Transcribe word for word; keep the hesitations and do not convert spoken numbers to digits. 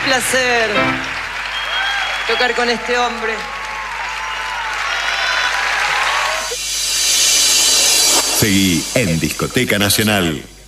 placer tocar con este hombre. Seguí en Discoteca Nacional.